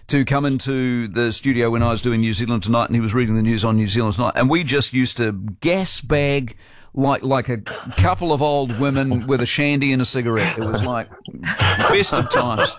to come into the studio when I was doing New Zealand Tonight, and he was reading the news on New Zealand Tonight, and we just used to gas bag like a couple of old women with a shandy and a cigarette. It was like best of times.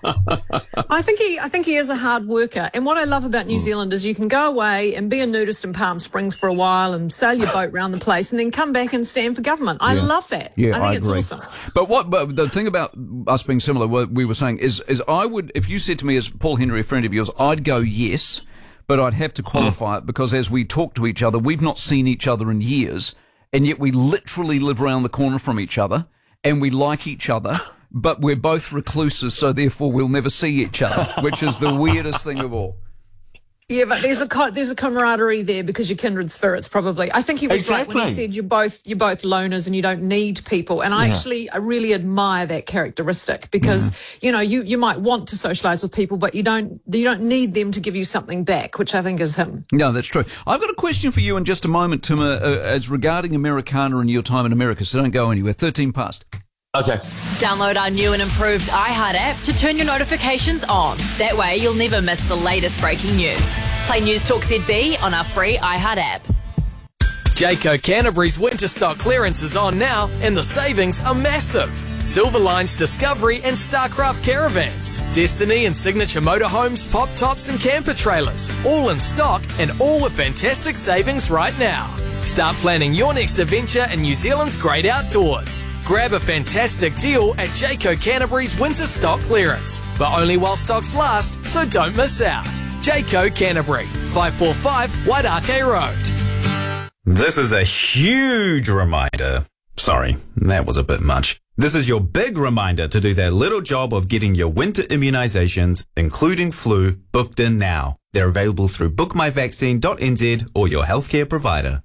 I think he is a hard worker. And what I love about New Zealand is you can go away and be a nudist in Palm Springs for a while and sail your boat around the place and then come back and stand for government. I love that. Yeah, I think agree. it's awesome. But the thing about us being similar, what we were saying is I would, if you said to me as Paul Henry, a friend of yours, I'd go yes, but I'd have to qualify it because as we talk to each other, we've not seen each other in years. And yet we literally live around the corner from each other and we like each other, but we're both recluses, so therefore we'll never see each other, which is the weirdest thing of all. Yeah, but there's a camaraderie there because you're kindred spirits, probably. I think he was right when he said you're both loners and you don't need people. And I really admire that characteristic because you might want to socialise with people, but you don't need them to give you something back, which I think is him. No, that's true. I've got a question for you in just a moment, Tim, as regarding Americana and your time in America. So don't go anywhere. 13 past. Okay. Download our new and improved iHeart app to turn your notifications on. That way you'll never miss the latest breaking news. Play News Talk ZB on our free iHeart app. Jayco Canterbury's winter stock clearance is on now and the savings are massive. Silverline's Discovery and Starcraft caravans, Destiny and Signature motorhomes, pop tops and camper trailers, all in stock and all with fantastic savings right now. Start planning your next adventure in New Zealand's great outdoors. Grab a fantastic deal at Jayco Canterbury's winter stock clearance, but only while stocks last, so don't miss out. Jayco Canterbury, 545 Wairakei Road. This is a huge reminder. Sorry, that was a bit much. This is your big reminder to do that little job of getting your winter immunisations, including flu, booked in now. They're available through bookmyvaccine.nz or your healthcare provider.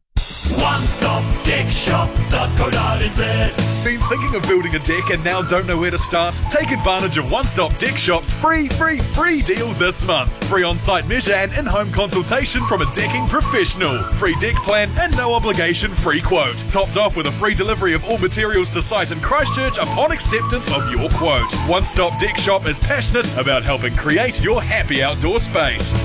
OneStopDeckShop.co.nz. Been thinking of building a deck and now don't know where to start? Take advantage of One Stop Deck Shop's free deal this month. Free on-site measure and in-home consultation from a decking professional. Free deck plan and no obligation free quote. Topped off with a free delivery of all materials to site in Christchurch upon acceptance of your quote. One Stop Deck Shop is passionate about helping create your happy outdoor space.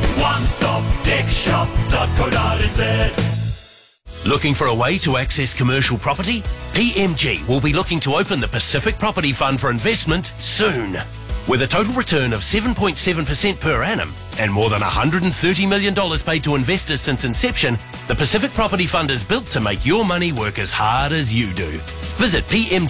OneStopDeckShop.co.nz. Looking for a way to access commercial property? PMG will be looking to open the Pacific Property Fund for investment soon. With a total return of 7.7% per annum and more than $130 million paid to investors since inception, the Pacific Property Fund is built to make your money work as hard as you do. Visit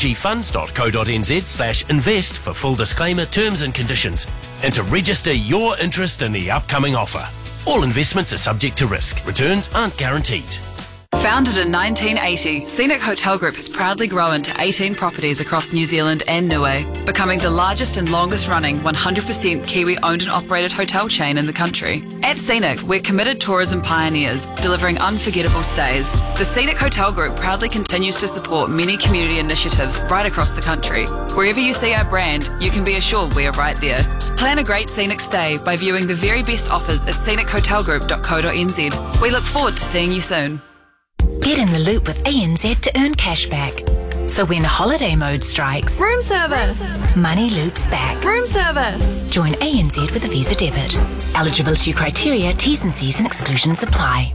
pmgfunds.co.nz/invest for full disclaimer, terms and conditions, and to register your interest in the upcoming offer. All investments are subject to risk. Returns aren't guaranteed. Founded in 1980, Scenic Hotel Group has proudly grown to 18 properties across New Zealand and Niue, becoming the largest and longest running 100% Kiwi owned and operated hotel chain in the country. At Scenic, we're committed tourism pioneers, delivering unforgettable stays. The Scenic Hotel Group proudly continues to support many community initiatives right across the country. Wherever you see our brand, you can be assured we are right there. Plan a great scenic stay by viewing the very best offers at scenichotelgroup.co.nz. We look forward to seeing you soon. Get in the loop with ANZ to earn cash back. So when holiday mode strikes, room service, money loops back. Room service. Join ANZ with a Visa debit. Eligibility criteria, T's and C's and exclusions apply.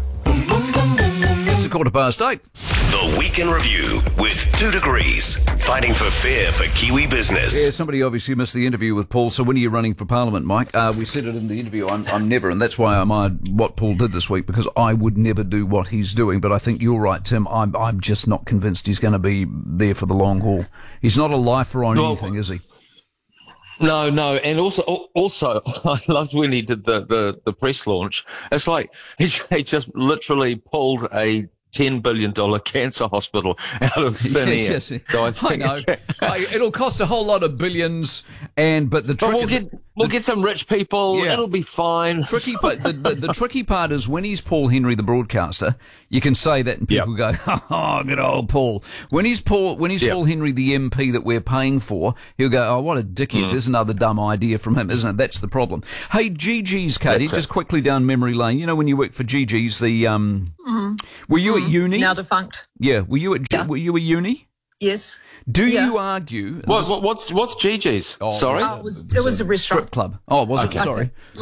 It's 8:15. The Week in Review with 2 Degrees. Fighting for fair for Kiwi business. Yeah, somebody obviously missed the interview with Paul. So when are you running for Parliament, Mike? We said it in the interview. I'm never, and that's why I admired what Paul did this week, because I would never do what he's doing. But I think you're right, Tim. I'm just not convinced he's going to be there for the long haul. He's not a lifer on anything, is he? No, and also, I loved when he did the press launch. It's like he just literally pulled a $10 billion cancer hospital out of thin air. Yes. So I know. It'll cost a whole lot of billions, but the trick... We'll get some rich people. Yeah. It'll be fine. The tricky part is when he's Paul Henry, the broadcaster, you can say that and people go, oh, good old Paul. When he's Paul Henry, the MP that we're paying for, he'll go, oh, what a dickhead. There's another dumb idea from him, isn't it? That's the problem. Hey, GG's, Katie, just quickly down memory lane. You know when you worked for GG's, were you at uni? Now defunct. Yeah. Were you at uni? Yes. Do you argue? What's GG's? Sorry? It was a restaurant. Strip club. Oh, was it? Okay. Sorry.